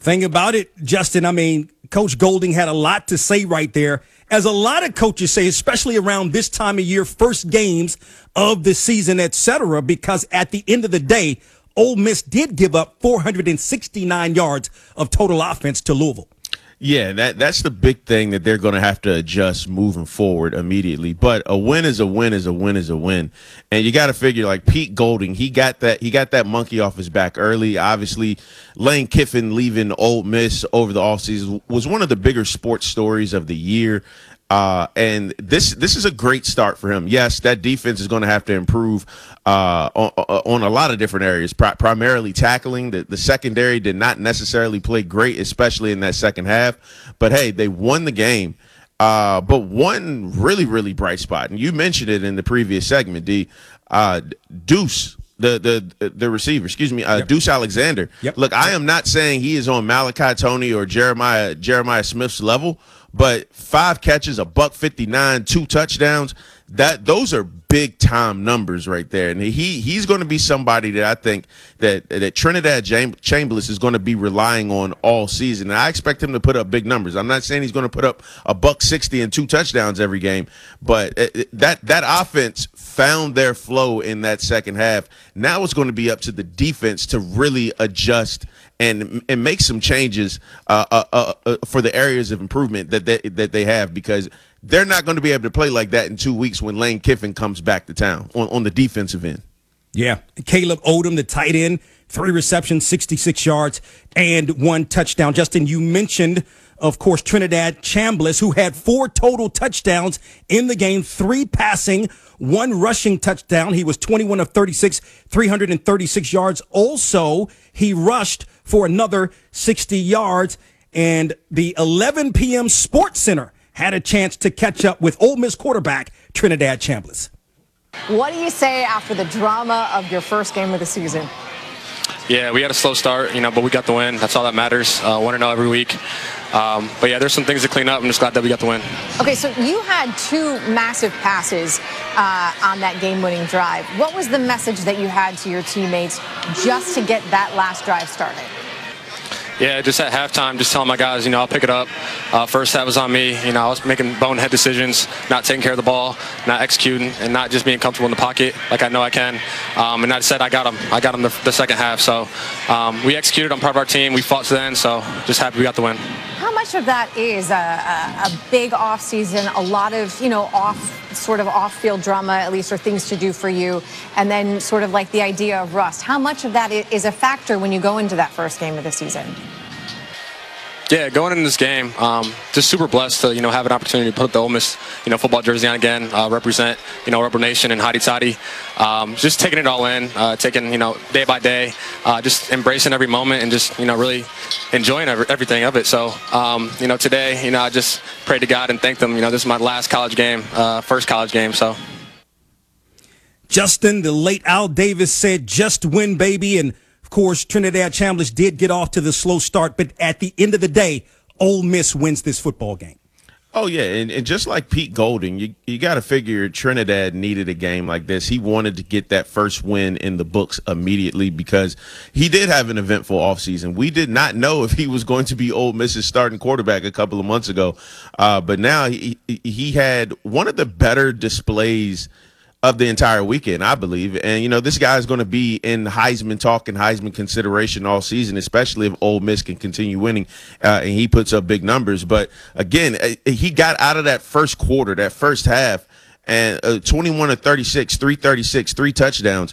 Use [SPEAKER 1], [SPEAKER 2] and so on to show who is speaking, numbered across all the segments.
[SPEAKER 1] Thing about it, Justin, I mean, Coach Golding had a lot to say right there. As a lot of coaches say, especially around this time of year, first games of the season, etc., because at the end of the day, Ole Miss did give up 469 yards of total offense to Louisville.
[SPEAKER 2] Yeah, that's the big thing that they're going to have to adjust moving forward immediately. But a win is a win is a win is a win. And you got to figure, like Pete Golding, he got that monkey off his back early. Obviously, Lane Kiffin leaving Ole Miss over the offseason was one of the bigger sports stories of the year. And this is a great start for him. Yes, that defense is going to have to improve on a lot of different areas, primarily tackling. The secondary did not necessarily play great, especially in that second half. But, hey, they won the game. But one really, really bright spot, and you mentioned it in the previous segment, D, Deuce. The receiver,
[SPEAKER 1] Yep.
[SPEAKER 2] Deuce Alexander.
[SPEAKER 1] Yep.
[SPEAKER 2] Look, I am not saying he is on Malachi Tony or Jeremiah Smith's level, but 5 catches, $159, 2 touchdowns. Those are big time numbers right there, and he's going to be somebody that I think that Trinidad Chambliss is going to be relying on all season. And I expect him to put up big numbers. I'm not saying he's going to put up $160 and 2 touchdowns every game, but that offense found their flow in that second half. Now it's going to be up to the defense to really adjust and make some changes for the areas of improvement that they have, because they're not going to be able to play like that in 2 weeks when Lane Kiffin comes back to town on the defensive end.
[SPEAKER 1] Yeah. Caleb Odom, the tight end, 3 receptions, 66 yards, and 1 touchdown. Justin, you mentioned, of course, Trinidad Chambliss, who had 4 total touchdowns in the game, 3 passing, 1 rushing touchdown. He was 21 of 36, 336 yards. Also, he rushed for another 60 yards. And the 11 p.m. Sports Center had a chance to catch up with Ole Miss quarterback Trinidad Chambliss.
[SPEAKER 3] What do you say after the drama of your first game of the season?
[SPEAKER 4] Yeah, we had a slow start, but we got the win. That's all that matters. 1-0 every week. But yeah, there's some things to clean up. I'm just glad that we got the win.
[SPEAKER 3] Okay, so you had 2 massive passes on that game-winning drive. What was the message that you had to your teammates just to get that last drive started?
[SPEAKER 4] Yeah, just at halftime, just telling my guys, I'll pick it up. First half was on me. I was making bonehead decisions, not taking care of the ball, not executing, and not just being comfortable in the pocket like I know I can. And I said I got them. I got them the second half. So we executed. I'm proud of our team. We fought to the end, so just happy we got the win.
[SPEAKER 3] How much of that is a big off season, a lot of, off-field drama, at least, or things to do for you, and then sort of like the idea of rust? How much of that is a factor when you go into that first game of the season?
[SPEAKER 4] Yeah, going into this game, just super blessed to have an opportunity to put the Ole Miss football jersey on again, represent Rebel Nation and Hotty Toddy. Just taking it all in, taking day by day, just embracing every moment and just really enjoying everything of it. So today I just prayed to God and thanked them. This is my last college game, first college game. So.
[SPEAKER 1] Justin, the late Al Davis said, "Just win, baby," and of course, Trinidad Chambliss did get off to the slow start, but at the end of the day, Ole Miss wins this football game.
[SPEAKER 2] Oh, yeah, and just like Pete Golding, you got to figure Trinidad needed a game like this. He wanted to get that first win in the books immediately because he did have an eventful offseason. We did not know if he was going to be Ole Miss's starting quarterback a couple of months ago, but now he had one of the better displays of the entire weekend, I believe. And, this guy is going to be in Heisman talk and Heisman consideration all season, especially if Ole Miss can continue winning and he puts up big numbers. But, again, he got out of that first quarter, that first half, and 21 of 36, 336, 3 touchdowns.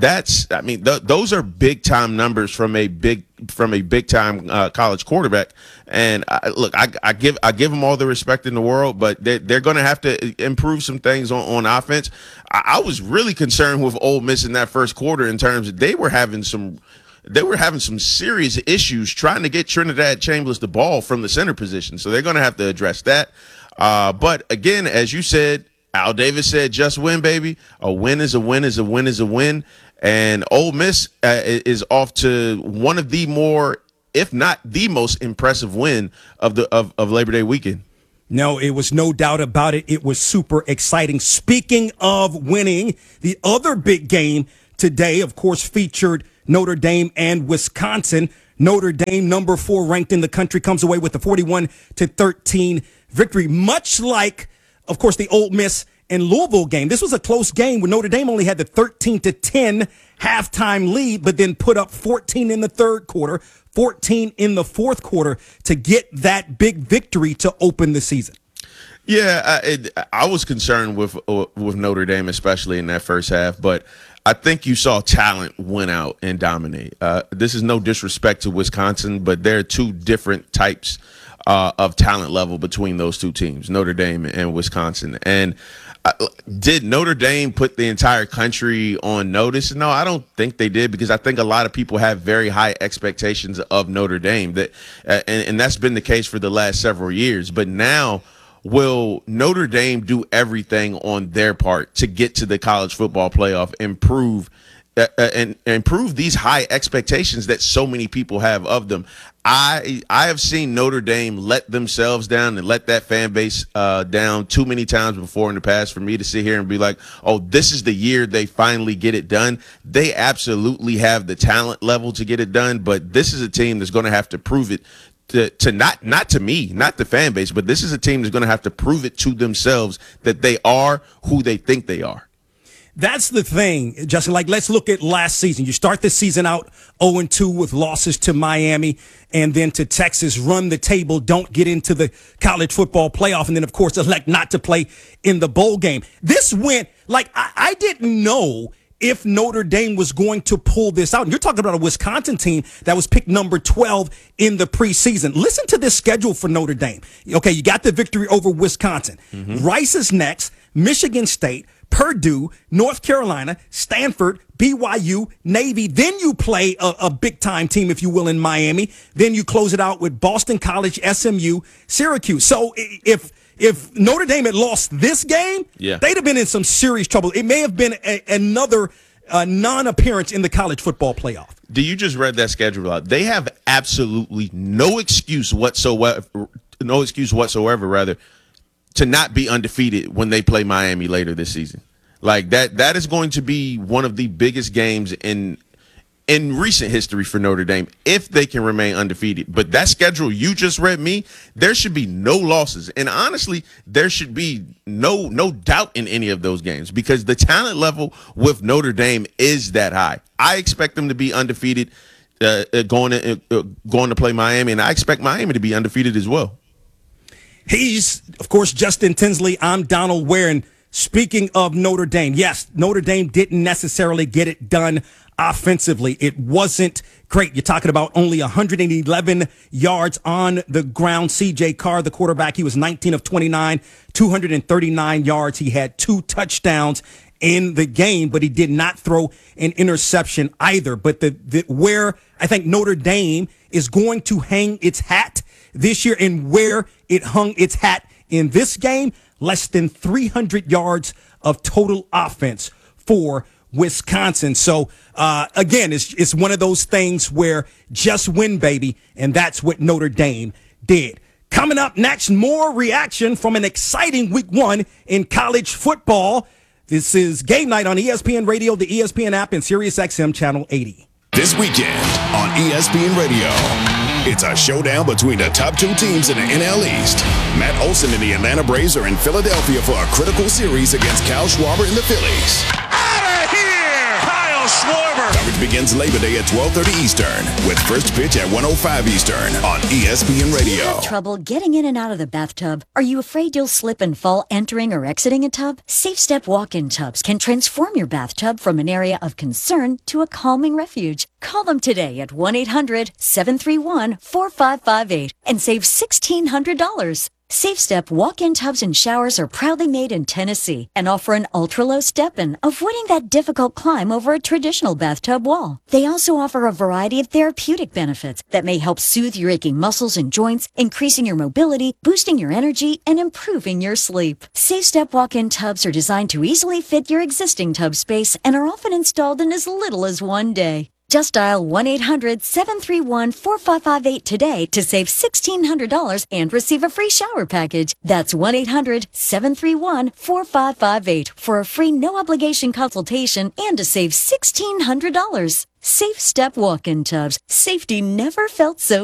[SPEAKER 2] Those are big time numbers from a big time college quarterback. And I give them all the respect in the world, but they're going to have to improve some things on offense. I was really concerned with Ole Miss in that first quarter in terms of they were having some serious issues trying to get Trinidad Chambliss the ball from the center position. So they're going to have to address that. But again, as you said, Al Davis said, "Just win, baby. A win is a win is a win is a win." And Ole Miss is off to one of the more, if not the most impressive win of Labor Day weekend.
[SPEAKER 1] No, it was no doubt about it. It was super exciting. Speaking of winning, the other big game today, of course, featured Notre Dame and Wisconsin. Notre Dame, number 4 ranked in the country, comes away with a 41-13 victory, much like, of course, the Ole Miss and Louisville game. This was a close game where Notre Dame only had the 13-10 halftime lead, but then put up 14 in the third quarter, 14 in the fourth quarter to get that big victory to open the season.
[SPEAKER 2] Yeah, I was concerned with Notre Dame, especially in that first half, but I think you saw talent win out and dominate. This is no disrespect to Wisconsin, but there are two different types of talent level between those two teams, Notre Dame and Wisconsin. And did Notre Dame put the entire country on notice? No, I don't think they did, because I think a lot of people have very high expectations of Notre Dame, and that's been the case for the last several years. But now, will Notre Dame do everything on their part to get to the college football playoff, improve these high expectations that so many people have of them? I have seen Notre Dame let themselves down and let that fan base down too many times before in the past for me to sit here and be like, oh, this is the year they finally get it done. They absolutely have the talent level to get it done, but this is a team that's going to have to prove it to not to me, not the fan base, but this is a team that's going to have to prove it to themselves that they are who they think they are.
[SPEAKER 1] That's the thing, Justin. Like, let's look at last season. You start the season out 0-2 with losses to Miami and then to Texas, run the table, don't get into the college football playoff, and then, of course, elect not to play in the bowl game. This went, like, I didn't know if Notre Dame was going to pull this out. And you're talking about a Wisconsin team that was picked number 12 in the preseason. Listen to this schedule for Notre Dame. Okay, you got the victory over Wisconsin. Mm-hmm. Rice is next, Michigan State, Purdue, North Carolina, Stanford, BYU, Navy. Then you play a big-time team, if you will, in Miami. Then you close it out with Boston College, SMU, Syracuse. So if Notre Dame had lost this game, they'd have been in some serious trouble. It may have been another non-appearance in the college football playoff.
[SPEAKER 2] Do you just read that schedule out? They have absolutely no excuse whatsoever, to not be undefeated when they play Miami later this season. Like, that is going to be one of the biggest games in recent history for Notre Dame if they can remain undefeated. But that schedule you just read me, there should be no losses. And honestly, there should be no doubt in any of those games, because the talent level with Notre Dame is that high. I expect them to be undefeated going to play Miami, and I expect Miami to be undefeated as well.
[SPEAKER 1] He's, of course, Justin Tinsley. I'm Donald Ware. And speaking of Notre Dame, yes, Notre Dame didn't necessarily get it done offensively. It wasn't great. You're talking about only 111 yards on the ground. C.J. Carr, the quarterback, he was 19 of 29, 239 yards. He had 2 touchdowns in the game, but he did not throw an interception either. But where I think Notre Dame is going to hang its hat this year, and where it hung its hat in this game, less than 300 yards of total offense for Wisconsin. So, again, it's one of those things where just win, baby, and that's what Notre Dame did. Coming up next, more reaction from an exciting week 1 in college football. This is Game Night on ESPN Radio, the ESPN app, and SiriusXM Channel 80.
[SPEAKER 5] This weekend on ESPN Radio, it's a showdown between the top 2 teams in the NL East. Matt Olson and the Atlanta Braves are in Philadelphia for a critical series against Kyle Schwarber and the Phillies.
[SPEAKER 6] Out of here, Kyle Schwarber.
[SPEAKER 5] Coverage begins Labor Day at 12:30 Eastern with first pitch at 1:05 Eastern on ESPN Radio.
[SPEAKER 7] Do you have trouble getting in and out of the bathtub? Are you afraid you'll slip and fall entering or exiting a tub? Safe Step walk-in tubs can transform your bathtub from an area of concern to a calming refuge. Call them today at 1-800-731-4558 and save $1,600. Safe Step walk-in tubs and showers are proudly made in Tennessee and offer an ultra-low step-in, avoiding that difficult climb over a traditional bathtub wall. They also offer a variety of therapeutic benefits that may help soothe your aching muscles and joints, increasing your mobility, boosting your energy, and improving your sleep. Safe Step walk-in tubs are designed to easily fit your existing tub space and are often installed in as little as 1 day. Just dial 1-800-731-4558 today to save $1,600 and receive a free shower package. That's 1-800-731-4558 for a free no-obligation consultation and to save $1,600. Safe Step walk-in tubs. Safety never felt so